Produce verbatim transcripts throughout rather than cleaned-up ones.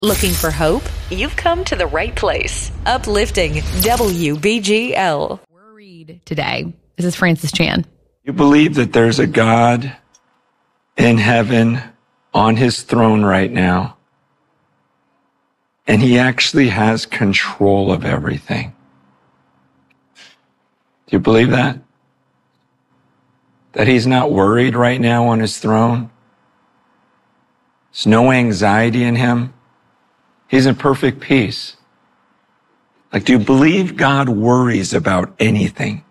Looking for hope? You've come to the right place. Uplifting W B G L. Worried today. This is Francis Chan. You believe that there's a God in heaven on his throne right now, and he actually has control of everything. Do you believe that? That he's not worried right now on his throne? There's no anxiety in him. He's in perfect peace. Like, do you believe God worries about anything?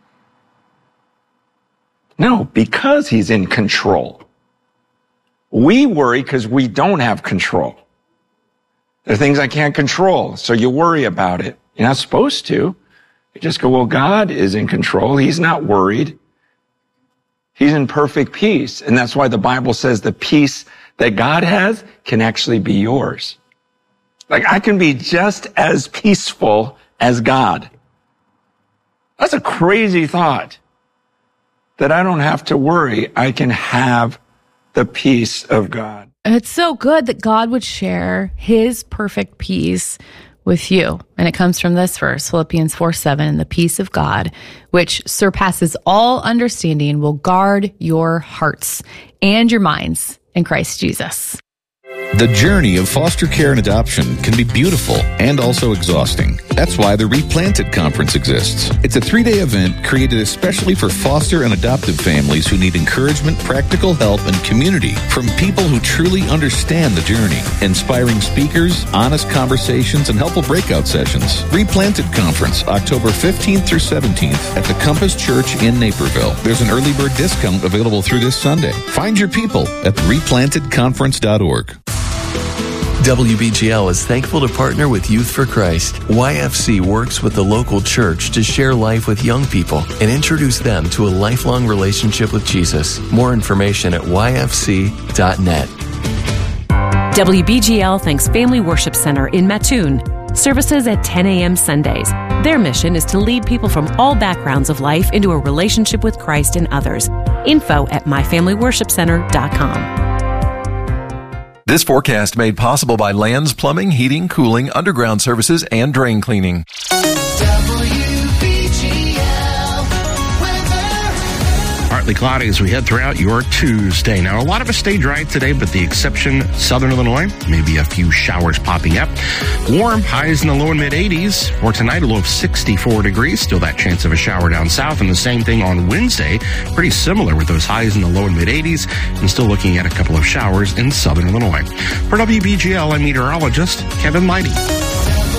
No, because he's in control. We worry because we don't have control. There are things I can't control, so you worry about it. You're not supposed to. You just go, well, God is in control. He's not worried. He's in perfect peace. And that's why the Bible says the peace that God has can actually be yours. Like, I can be just as peaceful as God. That's a crazy thought. That I don't have to worry. I can have the peace of God. It's so good that God would share his perfect peace with you. And it comes from this verse, Philippians four seven, and the peace of God, which surpasses all understanding, will guard your hearts and your minds in Christ Jesus. The journey of foster care and adoption can be beautiful and also exhausting. That's why the Replanted Conference exists. It's a three-day event created especially for foster and adoptive families who need encouragement, practical help, and community from people who truly understand the journey. Inspiring speakers, honest conversations, and helpful breakout sessions. Replanted Conference, October fifteenth through seventeenth at the Compass Church in Naperville. There's an early bird discount available through this Sunday. Find your people at replanted conference dot org. W B G L is thankful to partner with Youth for Christ. Y F C works with the local church to share life with young people and introduce them to a lifelong relationship with Jesus. More information at y f c dot net. W B G L thanks Family Worship Center in Mattoon. Services at ten a.m. Sundays. Their mission is to lead people from all backgrounds of life into a relationship with Christ and others. Info at my family worship center dot com. This forecast made possible by Lands Plumbing, Heating, Cooling, Underground Services, and Drain Cleaning. Partly cloudy as we head throughout your Tuesday. Now, a lot of us stay dry today, but the exception, southern Illinois, maybe a few showers popping up. Warm, highs in the low and mid eighties. For tonight, a low of sixty-four degrees. Still that chance of a shower down south. And the same thing on Wednesday. Pretty similar with those highs in the low and mid eighties. And still looking at a couple of showers in southern Illinois. For W B G L, I'm meteorologist Kevin Leidy.